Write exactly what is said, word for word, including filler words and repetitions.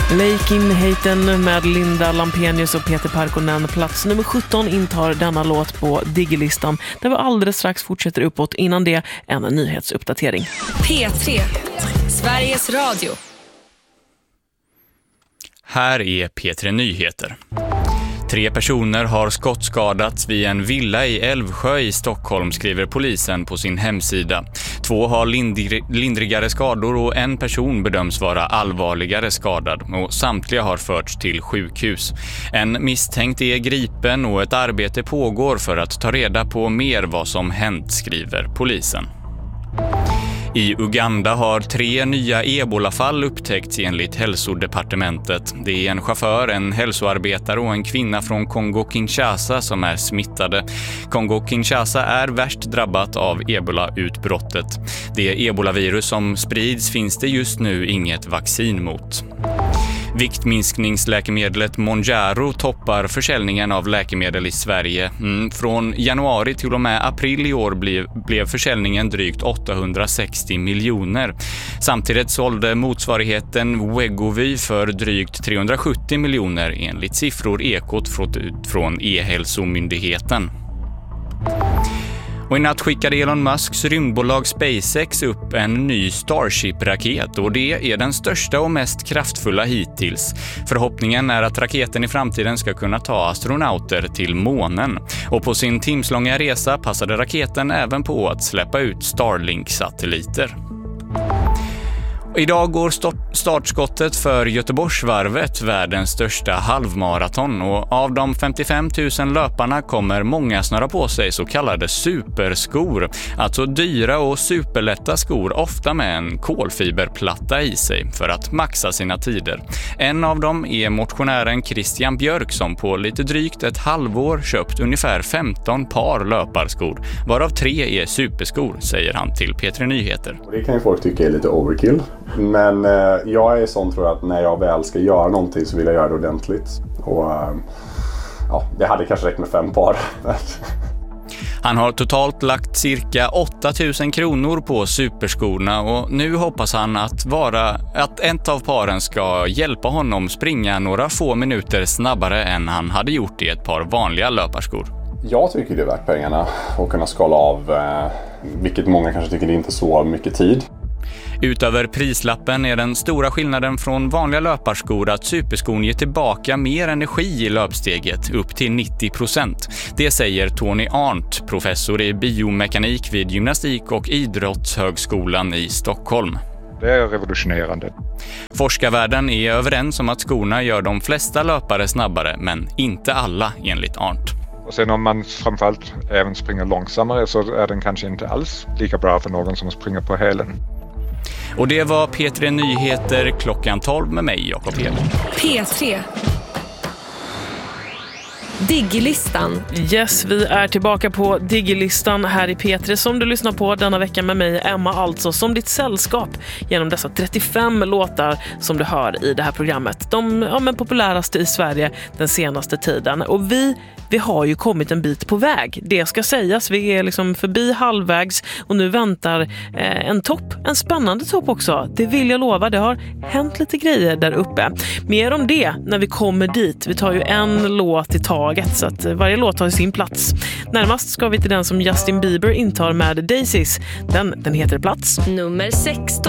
Lake in Hayten med Linda Lampenius och Peter Parkonen. Plats nummer sjutton intar denna låt på Diggelistan, där vi alldeles strax fortsätter uppåt. Innan det en nyhetsuppdatering. P tre, Sveriges Radio. Här är P tre Nyheter. Tre personer har skottskadats vid en villa i Älvsjö i Stockholm, skriver polisen på sin hemsida. Två har lindrig- lindrigare skador och en person bedöms vara allvarligare skadad, och samtliga har förts till sjukhus. En misstänkt är gripen och ett arbete pågår för att ta reda på mer vad som hänt, skriver polisen. I Uganda har tre nya ebolafall upptäckts enligt hälsodepartementet. Det är en chaufför, en hälsoarbetare och en kvinna från Kongo-Kinshasa som är smittade. Kongo-Kinshasa är värst drabbat av ebola-utbrottet. Det ebolavirus som sprids finns det just nu inget vaccin mot. Viktminskningsläkemedlet Mounjaro toppar försäljningen av läkemedel i Sverige. Mm, från januari till och med april i år blev, blev försäljningen drygt åttahundrasextio miljoner. Samtidigt sålde motsvarigheten Wegovy för drygt trehundrasjuttio miljoner enligt siffror Ekot från E-hälsomyndigheten. Och i natt skickade Elon Musks rymdbolag SpaceX upp en ny Starship-raket, och det är den största och mest kraftfulla hittills. Förhoppningen är att raketen i framtiden ska kunna ta astronauter till månen. Och på sin timslånga resa passade raketen även på att släppa ut Starlink-satelliter. Idag går startskottet för Göteborgsvarvet, världens största halvmaraton, och av de femtiofem tusen löparna kommer många snöra på sig så kallade superskor, alltså dyra och superlätta skor, ofta med en kolfiberplatta i sig för att maxa sina tider. En av dem är motionären Christian Björk som på lite drygt ett halvår köpt ungefär femton par löparskor, varav tre är superskor, säger han till P tre Nyheter. Det kan ju folk tycka är lite overkill. Men eh, jag är sån, tror jag, att när jag väl ska göra någonting så vill jag göra det ordentligt. Och eh, ja, det hade kanske räckt med fem par. Han har totalt lagt cirka åtta tusen kronor på superskorna, och nu hoppas han att, vara, att ett av paren ska hjälpa honom springa några få minuter snabbare än han hade gjort i ett par vanliga löparskor. Jag tycker det är värt pengarna att kunna skala av, eh, vilket många kanske tycker det är inte så mycket tid. Utöver prislappen är den stora skillnaden från vanliga löparskor att superskon ger tillbaka mer energi i löpsteget, upp till nittio procent. Det säger Tony Arndt, professor i biomekanik vid Gymnastik- och idrottshögskolan i Stockholm. Det är revolutionerande. Forskarvärlden är överens om att skorna gör de flesta löpare snabbare, men inte alla, enligt Arndt. Och sen om man framförallt även springer långsammare så är den kanske inte alls lika bra för någon som springer på hälen. Och det var P tre Nyheter klockan tolv med mig, Jakob Hed. P tre. Diggelistan. Yes, vi är tillbaka på Diggelistan här i P tre som du lyssnar på denna vecka med mig, Emma, alltså som ditt sällskap genom dessa trettiofem låtar som du hör i det här programmet. De ja, men populäraste i Sverige den senaste tiden. Och vi, vi har ju kommit en bit på väg. Det ska sägas, vi är liksom förbi halvvägs och nu väntar eh, en topp, en spännande topp också. Det vill jag lova, det har hänt lite grejer där uppe. Mer om det när vi kommer dit. Vi tar ju en låt i taget, så att varje låt har sin plats. Närmast ska vi till den som Justin Bieber intar med Daisies. Den, den heter Plats Nummer sexton.